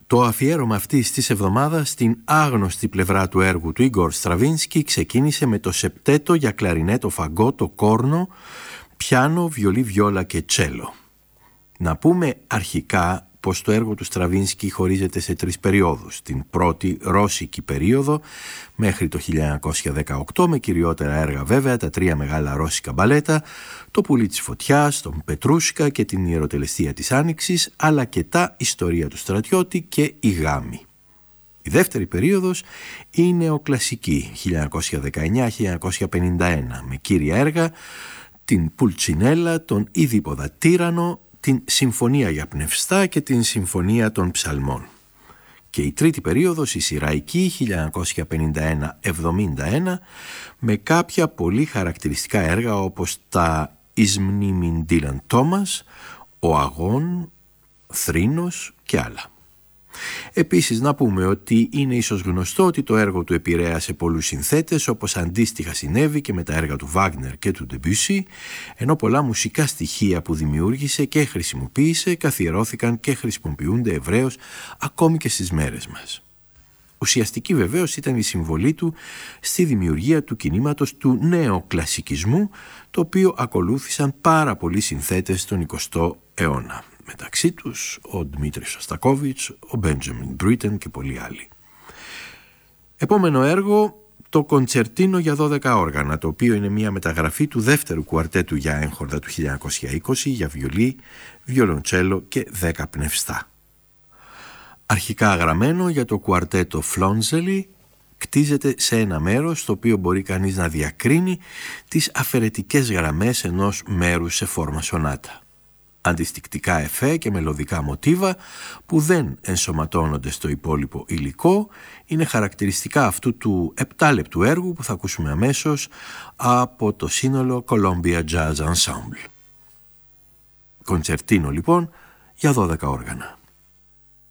Το αφιέρωμα αυτής της εβδομάδας στην άγνωστη πλευρά του έργου του Ίγκορ Στραβίνσκι ξεκίνησε με το σεπτέτο για κλαρινέτο, φαγκότο, κόρνο, πιάνο, βιολί, βιόλα και τσέλο. Να πούμε αρχικά πως το έργο του Στραβίνσκι χωρίζεται σε 3 περιόδους. Την πρώτη ρώσικη περίοδο μέχρι το 1918, με κυριότερα έργα βέβαια τα 3 μεγάλα ρώσικα μπαλέτα, το Πουλί της Φωτιάς, τον Πετρούσκα και την Ιεροτελεστία της Άνοιξης, αλλά και τα Ιστορία του Στρατιώτη και η Γάμη. Η δεύτερη περίοδος είναι νεοκλασική, 1919-1951, με κύρια έργα την Πουλτσινέλα, τον Ιδίποδα Τύρανο, την Συμφωνία για Πνευστά και την Συμφωνία των Ψαλμών. Και η τρίτη περίοδος, η σειραϊκή, 1951-71, με κάποια πολύ χαρακτηριστικά έργα όπως τα «Εις μνήμην Ντίλαν Τόμας», «Ο Αγών», «Θρήνος» και άλλα. Επίσης να πούμε ότι είναι ίσως γνωστό ότι το έργο του επηρέασε πολλούς συνθέτες, όπως αντίστοιχα συνέβη και με τα έργα του Βάγνερ και του Ντεμπούσι, ενώ πολλά μουσικά στοιχεία που δημιούργησε και χρησιμοποίησε καθιερώθηκαν και χρησιμοποιούνται ευρέως ακόμη και στις μέρες μας. Ουσιαστική βεβαίως ήταν η συμβολή του στη δημιουργία του κινήματος του νεοκλασικισμού, το οποίο ακολούθησαν πάρα πολλοί συνθέτες τον 20ο αιώνα. Μεταξύ τους ο Δημήτρης Σωστακόβιτς, ο Μπέντζαμιν Μπρίτεν και πολλοί άλλοι. Επόμενο έργο, το Κοντσερτίνο για 12 όργανα, το οποίο είναι μια μεταγραφή του δεύτερου κουαρτέτου για έγχορδα του 1920 για βιολί, βιολοντσέλο και 10 πνευστά. Αρχικά γραμμένο για το κουαρτέτο Φλόντζελι, κτίζεται σε ένα μέρος στο οποίο μπορεί κανείς να διακρίνει τις αφαιρετικές γραμμές ενός μέρους σε φόρμα σονάτα. Αντιστικτικά εφέ και μελωδικά μοτίβα που δεν ενσωματώνονται στο υπόλοιπο υλικό είναι χαρακτηριστικά αυτού του 7λεπτου έργου που θα ακούσουμε αμέσως από το σύνολο Columbia Jazz Ensemble. Κοντσερτίνο λοιπόν για 12 όργανα.